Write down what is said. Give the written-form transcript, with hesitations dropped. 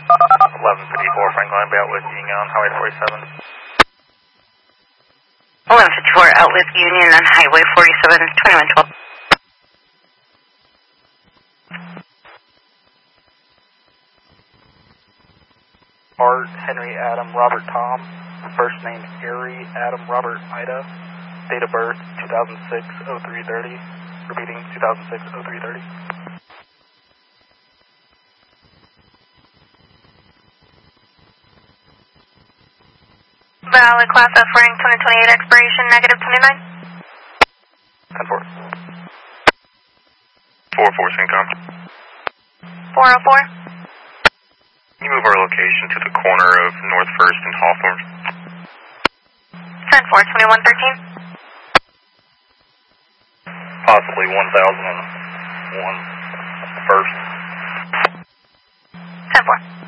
1154 Franklin about with Union on Highway 47. 1154 out with Union on Highway 47, 2112. Art, Henry, Adam, Robert, Tom. First name, Erie, Adam, Robert, Ida. Date of birth, 2006-0330. Repeating, 2006-0330. Valid class F ring 2028 expiration -29. 10-4. 4-4, Syncom. 404. Can you move our location to the corner of North 1st and Hawthorne? 10-4, 2113. Possibly 1001 First. 10-4.